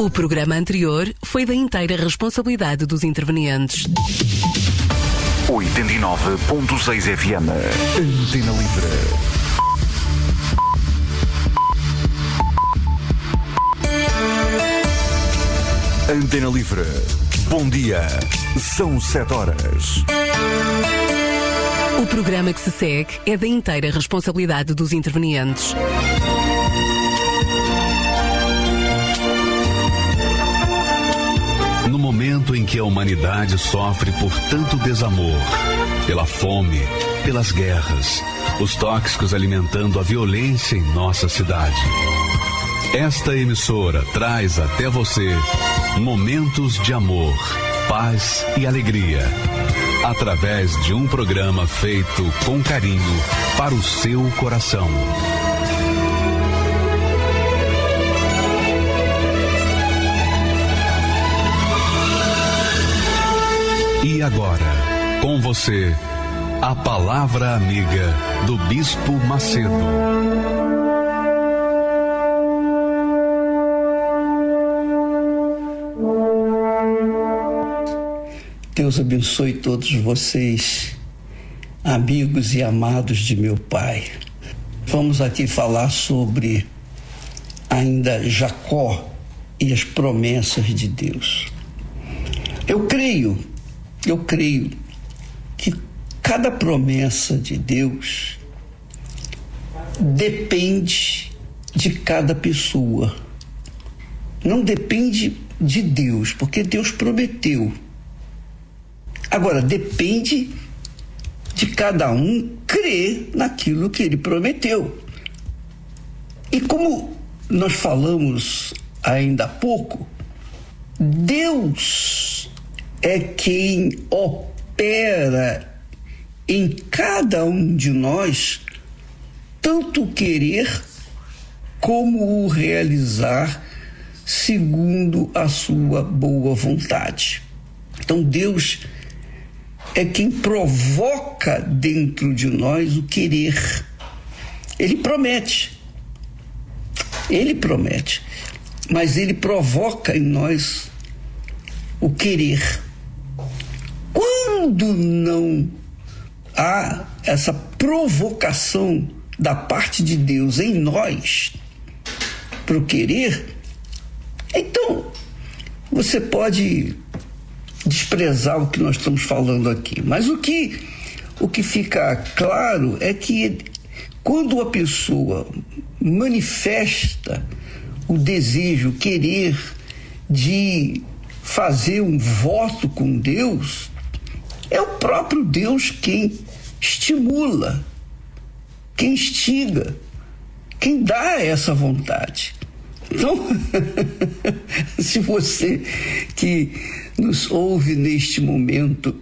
O programa anterior foi da inteira responsabilidade dos intervenientes. 89.6 FM. Antena Livre. Antena Livre. Bom dia. São 7 horas. O programa que se segue é da inteira responsabilidade dos intervenientes. No momento em que a humanidade sofre por tanto desamor, pela fome, pelas guerras, os tóxicos alimentando a violência em nossa cidade, esta emissora traz até você momentos de amor, paz e alegria, através de um programa feito com carinho para o seu coração. E agora, com você, a palavra amiga do Bispo Macedo. Deus abençoe todos vocês, amigos e amados de meu Pai. Vamos aqui falar sobre ainda Jacó e as promessas de Deus. Eu creio que cada promessa de Deus depende de cada pessoa. Não depende de Deus, porque Deus prometeu. Agora, depende de cada um crer naquilo que ele prometeu. E como nós falamos ainda há pouco, Deus é quem opera em cada um de nós tanto o querer como o realizar segundo a sua boa vontade. Então Deus é quem provoca dentro de nós o querer. Ele promete, mas ele provoca em nós o querer. Quando não há essa provocação da parte de Deus em nós para o querer, então você pode desprezar o que nós estamos falando aqui. Mas o que fica claro é que quando a pessoa manifesta o desejo, o querer de fazer um voto com Deus, é o próprio Deus quem estimula, quem instiga, quem dá essa vontade. Então, se você que nos ouve neste momento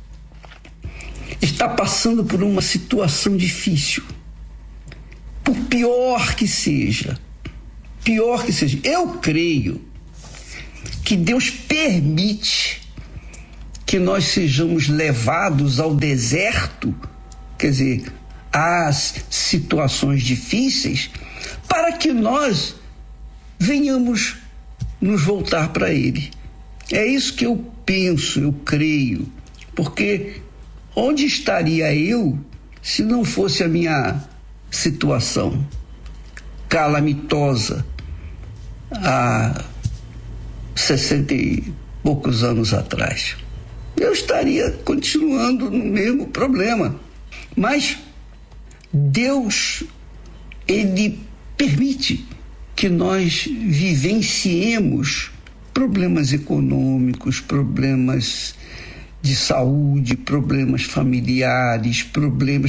está passando por uma situação difícil, por pior que seja, eu creio que Deus permite que nós sejamos levados ao deserto, quer dizer, às situações difíceis, para que nós venhamos nos voltar para Ele. É isso que eu penso, eu creio, porque onde estaria eu se não fosse a minha situação calamitosa há 60 e poucos anos atrás? Eu estaria continuando no mesmo problema. Mas Deus, Ele permite que nós vivenciemos problemas econômicos, problemas de saúde, problemas familiares, problemas.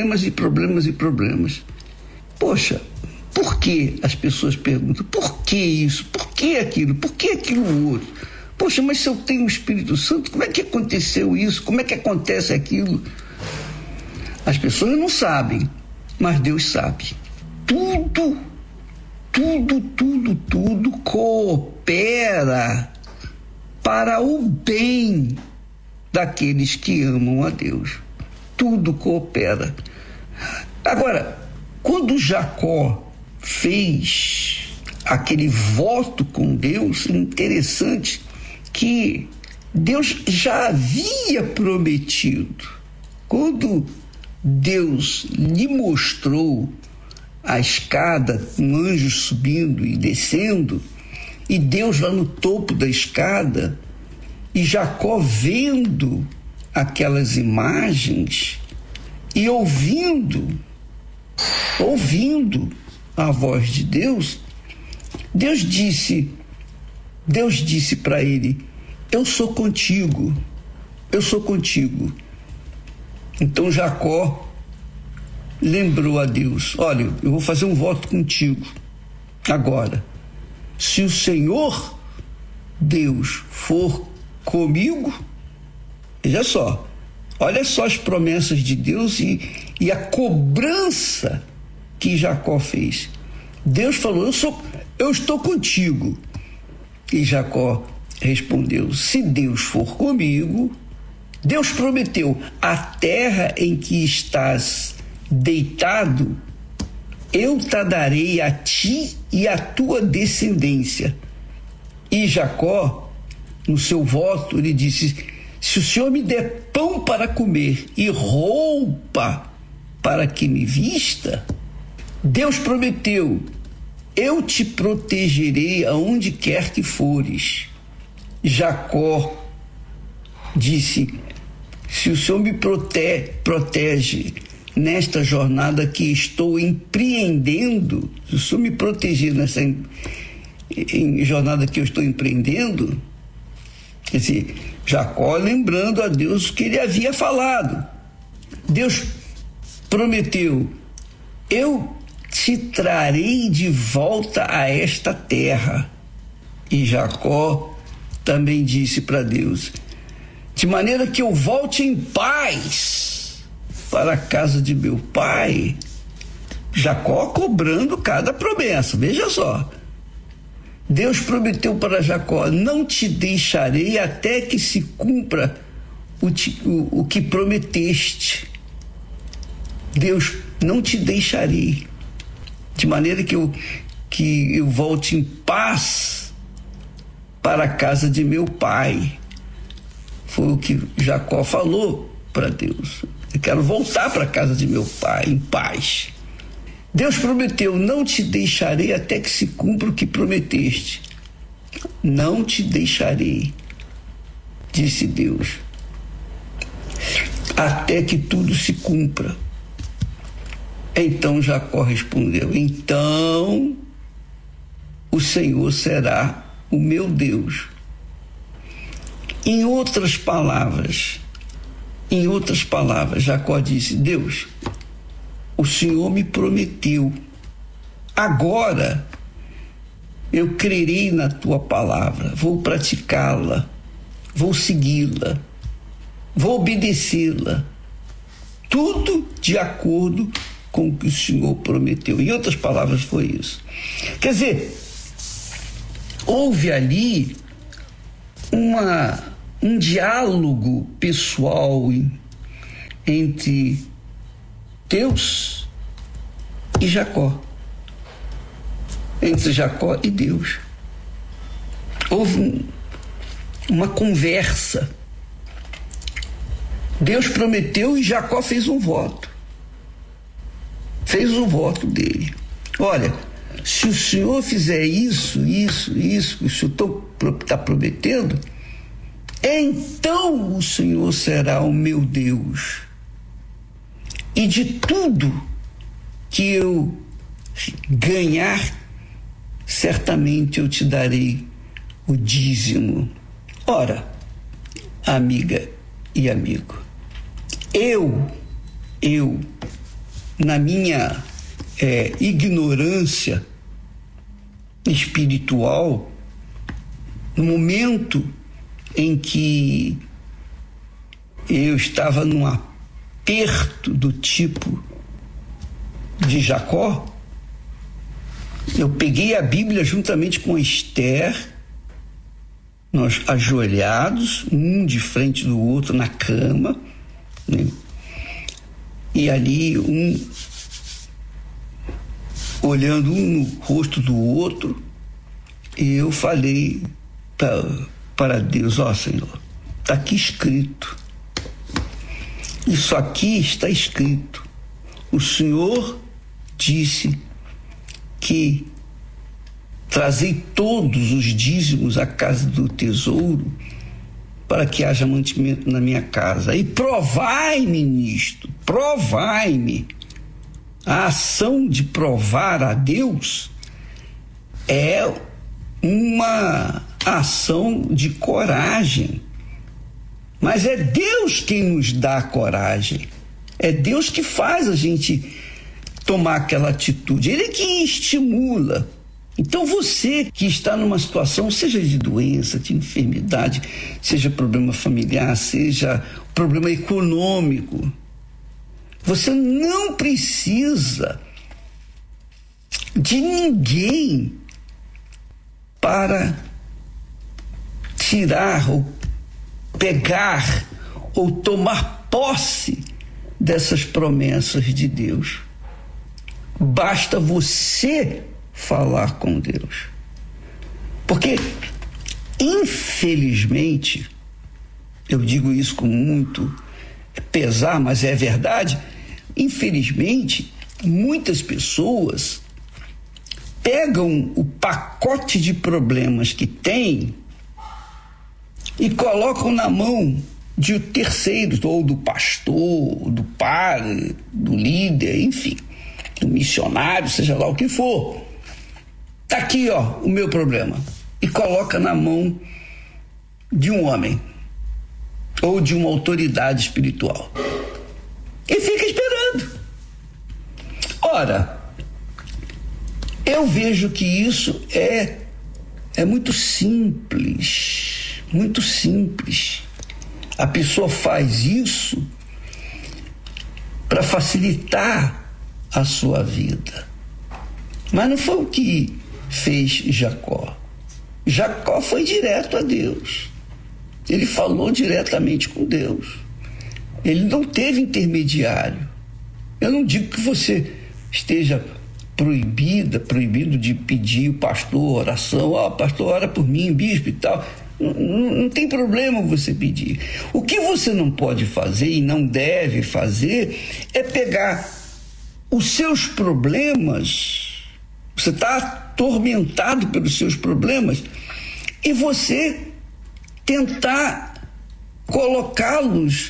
Poxa, por que as pessoas perguntam? Por que isso? Por que aquilo? Por que aquilo outro? Poxa, mas se eu tenho o Espírito Santo, como é que aconteceu isso? Como é que acontece aquilo? As pessoas não sabem, mas Deus sabe. Tudo coopera para o bem daqueles que amam a Deus. Tudo coopera. Agora, quando Jacó fez aquele voto com Deus, interessante que Deus já havia prometido. Quando Deus lhe mostrou a escada, um anjo subindo e descendo, e Deus lá no topo da escada, e Jacó vendo aquelas imagens e ouvindo a voz de Deus, Deus disse para ele: eu sou contigo. Então Jacó lembrou a Deus: olha, eu vou fazer um voto contigo agora. Se o Senhor Deus for comigo, olha só as promessas de Deus e a cobrança que Jacó fez. Deus falou: eu estou contigo. E Jacó respondeu: se Deus for comigo, Deus prometeu: a terra em que estás deitado, eu te darei a ti e à tua descendência. E Jacó, no seu voto, ele disse: se o Senhor me der pão para comer e roupa para que me vista, Deus prometeu: eu te protegerei aonde quer que fores. Jacó disse: se o Senhor me protege nesta jornada que estou empreendendo, se o Senhor me proteger nessa jornada que eu estou empreendendo, quer dizer, Jacó lembrando a Deus o que ele havia falado. Deus prometeu: eu te trarei de volta a esta terra. E Jacó também disse para Deus: de maneira que eu volte em paz para a casa de meu pai. Jacó cobrando cada promessa. Veja só, Deus prometeu para Jacó: não te deixarei até que se cumpra o que prometeste. Deus: não te deixarei, de maneira que eu volte em paz para a casa de meu pai. Foi o que Jacó falou para Deus: eu quero voltar para a casa de meu pai em paz. Deus prometeu: não te deixarei até que se cumpra o que prometeste. Não te deixarei, disse Deus, até que tudo se cumpra. Então Jacó respondeu: então o Senhor será o meu Deus. Em outras palavras, Jacó disse: Deus, o Senhor me prometeu, agora eu crerei na tua palavra, vou praticá-la, vou segui-la, vou obedecê-la, tudo de acordo com o que o Senhor prometeu. Em outras palavras, foi isso. Quer dizer, houve ali um diálogo pessoal entre Deus e Jacó, entre Jacó e Deus. Houve uma conversa. Deus prometeu e Jacó fez um voto. Fez o voto dele: olha, se o Senhor fizer isso, que o Senhor está prometendo, então o Senhor será o meu Deus. E de tudo que eu ganhar, certamente eu te darei o dízimo. Ora, amiga e amigo, eu na minha ignorância espiritual, no momento em que eu estava num aperto do tipo de Jacó, eu peguei a Bíblia juntamente com Esther, nós ajoelhados, um de frente do outro na cama, né? E ali olhando um no rosto do outro, E eu falei para Deus: ó Senhor, está aqui escrito, isso aqui está escrito. O Senhor disse que trazei todos os dízimos à casa do tesouro para que haja mantimento na minha casa. E provai-me nisto, provai-me. A ação de provar a Deus é uma ação de coragem. Mas é Deus quem nos dá coragem. É Deus que faz a gente tomar aquela atitude. Ele que estimula. Então você que está numa situação, seja de doença, de enfermidade, seja problema familiar, seja problema econômico, você não precisa de ninguém para tirar ou pegar ou tomar posse dessas promessas de Deus. Basta você falar com Deus. Porque, infelizmente, eu digo isso com muito pesar, mas é verdade, infelizmente, muitas pessoas pegam o pacote de problemas que têm e colocam na mão de terceiros, ou do pastor, do padre, do líder, enfim, do missionário, seja lá o que for. Tá aqui, ó, o meu problema. E coloca na mão de um homem ou de uma autoridade espiritual. E fica esperando. Ora, eu vejo que isso é muito simples, muito simples. A pessoa faz isso para facilitar a sua vida. Mas não foi o que fez Jacó. Jacó foi direto a Deus. Ele falou diretamente com Deus. Ele não teve intermediário. Eu não digo que você esteja proibido de pedir o pastor oração. Ó, pastor, ora por mim, bispo e tal. Não tem problema você pedir. O que você não pode fazer e não deve fazer é pegar os seus problemas. Você está atormentado pelos seus problemas e você tentar colocá-los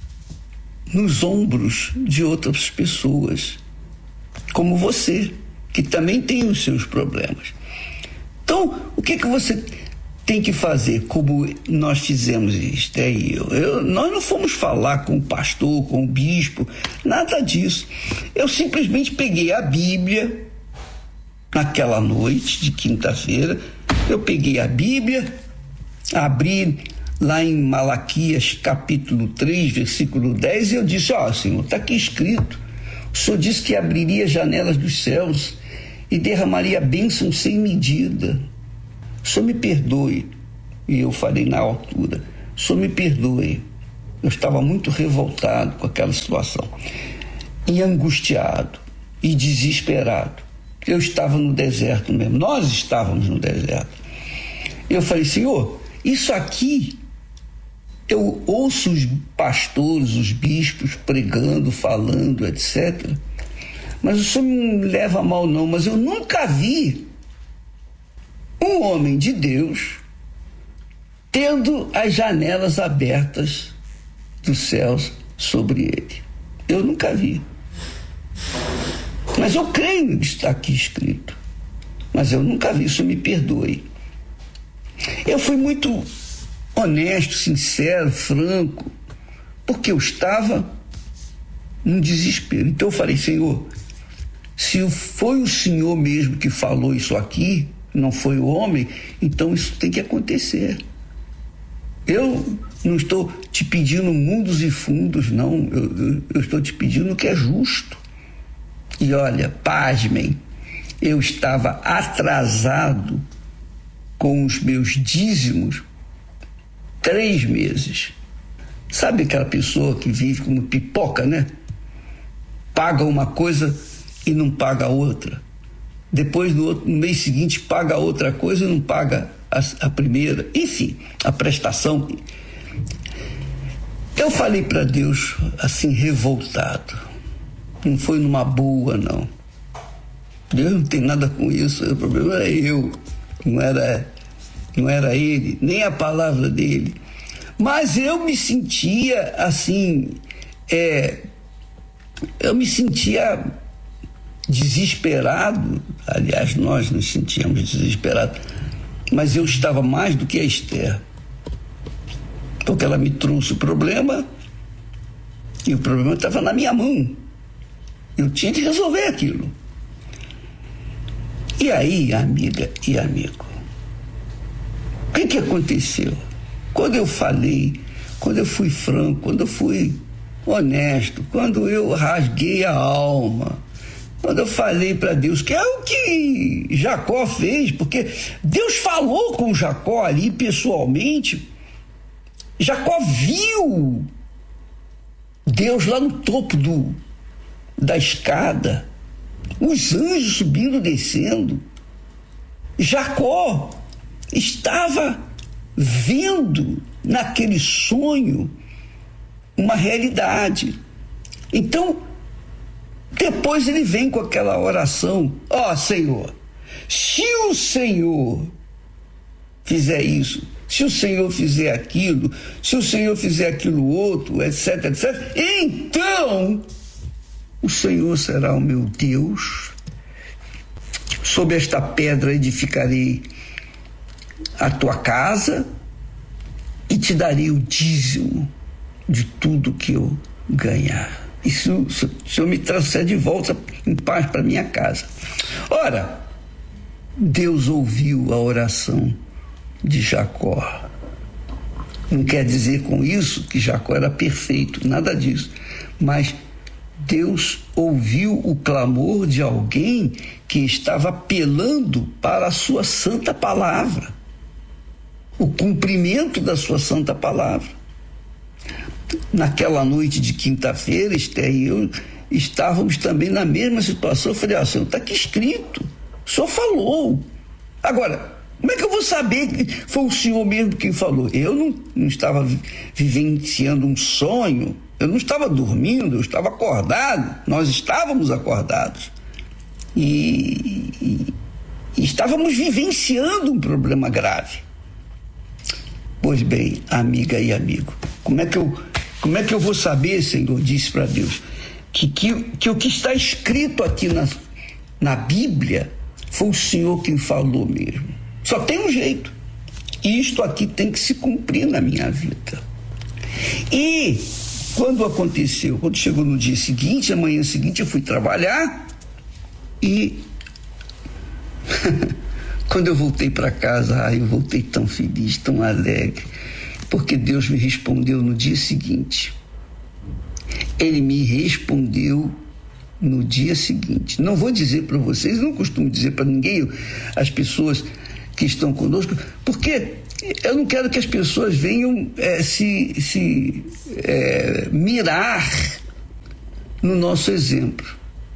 nos ombros de outras pessoas, como você, que também tem os seus problemas. Então, o que você tem que fazer, como nós fizemos isso? Nós não fomos falar com o pastor, com o bispo, nada disso. Eu simplesmente peguei a Bíblia. Naquela noite de quinta-feira, eu peguei a Bíblia, abri lá em Malaquias capítulo 3, versículo 10, e eu disse: ó, Senhor, está aqui escrito, o Senhor disse que abriria janelas dos céus e derramaria bênção sem medida. O Senhor me perdoe. E eu falei na altura: o Senhor me perdoe. Eu estava muito revoltado com aquela situação, e angustiado e desesperado. Eu estava no deserto mesmo, nós estávamos no deserto. Eu falei: Senhor, isso aqui, eu ouço os pastores, os bispos pregando, falando, etc. Mas o Senhor não me leva a mal não, mas eu nunca vi um homem de Deus tendo as janelas abertas dos céus sobre ele. Eu nunca vi. Mas eu creio que está aqui escrito. Mas eu nunca vi, isso me perdoe. Eu fui muito honesto, sincero, franco, porque eu estava num desespero. Então eu falei: Senhor, se foi o Senhor mesmo que falou isso aqui, não foi o homem, então isso tem que acontecer. Eu não estou te pedindo mundos e fundos, não. Eu estou te pedindo o que é justo. E olha, pasmem, eu estava atrasado com os meus dízimos 3 meses. Sabe aquela pessoa que vive como pipoca, né? Paga uma coisa e não paga outra. depois no mês seguinte paga outra coisa e não paga a primeira, enfim, a prestação. Eu falei para Deus assim, revoltado. Não foi numa boa, não. Deus não tem nada com isso, o problema era eu, não era ele, nem a palavra dele. Mas eu me sentia assim, eu me sentia desesperado. Aliás, nós nos sentíamos desesperados, mas eu estava mais do que a Esther, porque ela me trouxe o problema e o problema estava na minha mão. Eu tinha que resolver aquilo. E aí, amiga e amigo, o que aconteceu? Quando eu falei, quando eu fui franco, quando eu fui honesto, quando eu rasguei a alma, quando eu falei para Deus, que é o que Jacó fez, porque Deus falou com Jacó ali pessoalmente. Jacó viu Deus lá no topo da escada, os anjos subindo e descendo. Jacó estava vendo naquele sonho uma realidade. Então, depois ele vem com aquela oração: ó, Senhor, se o Senhor fizer isso, se o Senhor fizer aquilo, se o Senhor fizer aquilo outro, etc, etc, então o Senhor será o meu Deus, sobre esta pedra edificarei a tua casa e te darei o dízimo de tudo que eu ganhar. E se o Senhor me trouxer de volta em paz para minha casa. Ora, Deus ouviu a oração de Jacó. Não quer dizer com isso que Jacó era perfeito, nada disso, mas Deus ouviu o clamor de alguém que estava apelando para a sua santa palavra, o cumprimento da sua santa palavra. Naquela noite de quinta-feira, Esther e eu estávamos também na mesma situação. Eu falei: Senhor, está aqui escrito, o Senhor falou. Agora, como é que eu vou saber que foi o Senhor mesmo quem falou? Eu não estava vivenciando um sonho, eu não estava dormindo, eu estava acordado, nós estávamos acordados. E estávamos vivenciando um problema grave. Pois bem, amiga e amigo, como é que eu vou saber, Senhor, disse para Deus, que o que está escrito aqui na Bíblia foi o Senhor quem falou mesmo. Só tem um jeito. Isto aqui tem que se cumprir na minha vida. E quando aconteceu, quando chegou no dia seguinte, a manhã seguinte, eu fui trabalhar e quando eu voltei para casa, eu voltei tão feliz, tão alegre, porque Deus me respondeu no dia seguinte. Ele me respondeu no dia seguinte. Não vou dizer para vocês, não costumo dizer para ninguém, as pessoas que estão conosco, porque eu não quero que as pessoas venham mirar no nosso exemplo.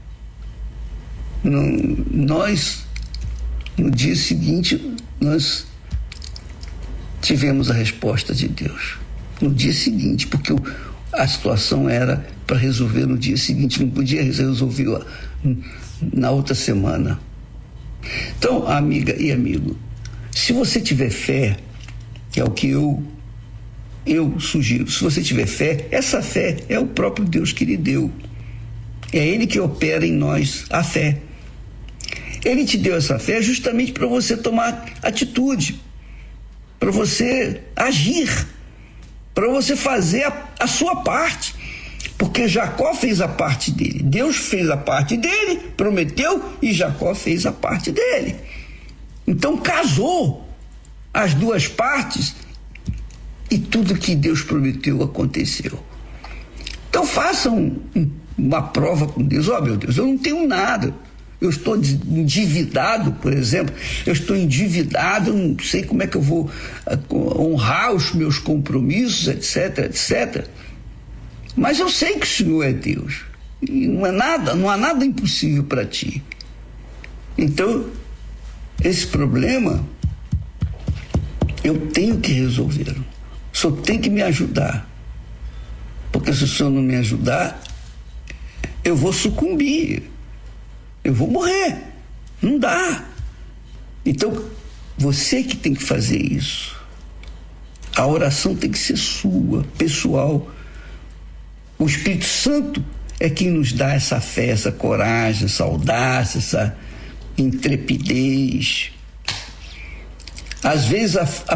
Nós, no dia seguinte, nós tivemos a resposta de Deus. No dia seguinte, porque a situação era para resolver no dia seguinte, não podia resolver na outra semana. Então, amiga e amigo, se você tiver fé, que é o que eu sugiro, se você tiver fé, essa fé é o próprio Deus que lhe deu. É Ele que opera em nós a fé. Ele te deu essa fé justamente para você tomar atitude, para você agir, para você fazer a sua parte. Porque Jacó fez a parte dele, Deus fez a parte dele, prometeu, e Jacó fez a parte dele. Então casou as duas partes e tudo que Deus prometeu aconteceu. Então façam uma prova com Deus. Meu Deus, eu não tenho nada, eu estou endividado, por exemplo, eu estou endividado, não sei como é que eu vou honrar os meus compromissos, etc, etc. Mas eu sei que o Senhor é Deus e não há nada impossível para ti. Então, esse problema eu tenho que resolver. O senhor tem que me ajudar. Porque se o senhor não me ajudar, eu vou sucumbir. Eu vou morrer. Não dá. Então, você que tem que fazer isso. A oração tem que ser sua, pessoal. O Espírito Santo é quem nos dá essa fé, essa coragem, essa audácia, essa intrepidez. Às vezes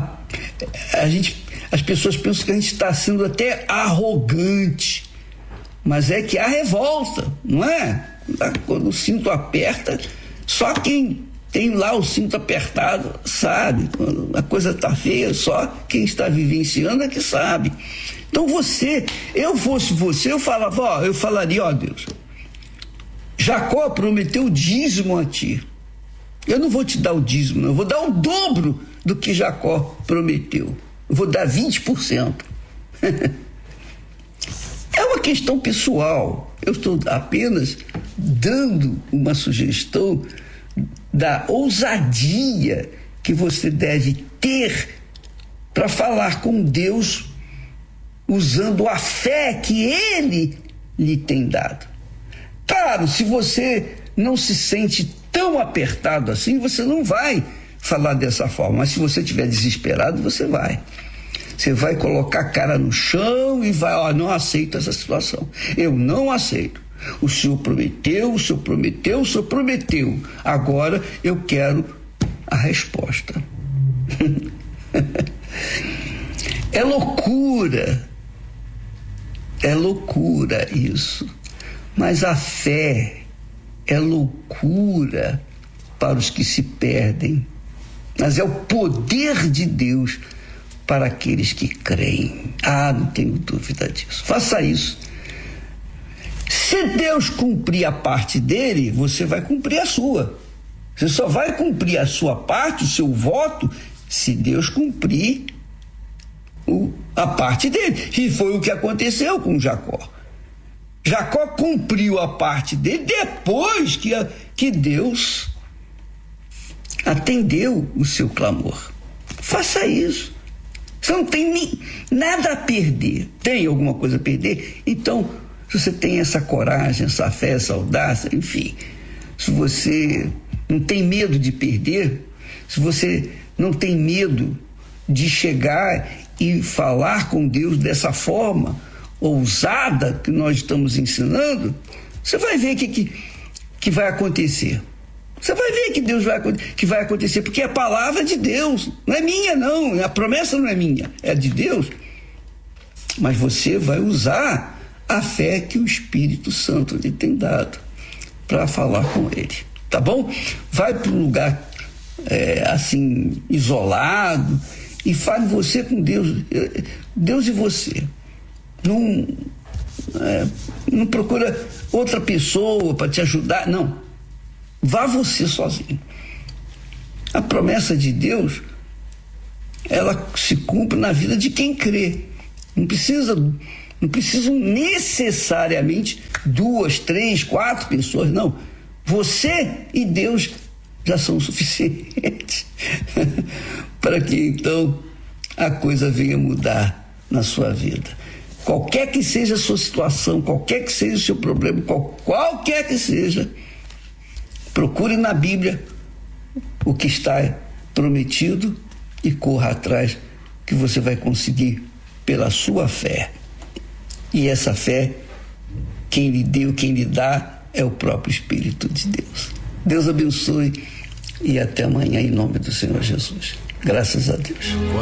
as pessoas pensam que a gente está sendo até arrogante, mas é que há revolta, não é? Quando o cinto aperta, só quem tem lá o cinto apertado sabe. Quando a coisa está feia, só quem está vivenciando é que sabe. Então eu fosse você, eu falaria, ó Deus, Jacó prometeu o dízimo a ti. Eu não vou te dar o dízimo, não. Eu vou dar o dobro do que Jacó prometeu. Eu vou dar 20%. É uma questão pessoal. Eu estou apenas dando uma sugestão da ousadia que você deve ter para falar com Deus usando a fé que Ele lhe tem dado. Claro, se você não se sente tão apertado assim, você não vai falar dessa forma, mas se você estiver desesperado, você vai. Você vai colocar a cara no chão e vai, não aceito essa situação. Eu não aceito. O Senhor prometeu, o Senhor prometeu, o Senhor prometeu. Agora eu quero a resposta. É loucura isso. Mas a fé é loucura para os que se perdem. Mas é o poder de Deus para aqueles que creem. Não tenho dúvida disso. Faça isso. Se Deus cumprir a parte dele, você vai cumprir a sua. Você só vai cumprir a sua parte, o seu voto, se Deus cumprir a parte dele. E foi o que aconteceu com Jacó. Jacó cumpriu a parte dele depois que Deus atendeu o seu clamor. Faça isso. Você não tem nada a perder. Tem alguma coisa a perder? Então, se você tem essa coragem, essa fé, essa audácia, enfim, se você não tem medo de perder, se você não tem medo de chegar e falar com Deus dessa forma ousada que nós estamos ensinando, você vai ver que vai acontecer. Você vai ver que vai acontecer, porque é a palavra de Deus, não é minha não, a promessa não é minha, é de Deus. Mas você vai usar a fé que o Espírito Santo lhe tem dado para falar com ele, tá bom? Vai para um lugar assim, isolado, e fale você com Deus, Deus e você. Não procura outra pessoa para te ajudar, não. Vá você sozinho. A promessa de Deus, ela se cumpre na vida de quem crê. Não precisam necessariamente 2, 3, 4 pessoas, não. Você e Deus já são suficientes para que então a coisa venha mudar na sua vida. Qualquer que seja a sua situação, qualquer que seja o seu problema, qualquer que seja, procure na Bíblia o que está prometido e corra atrás, que você vai conseguir pela sua fé. E essa fé, quem lhe deu, quem lhe dá, é o próprio Espírito de Deus. Deus abençoe e até amanhã, em nome do Senhor Jesus. Graças a Deus.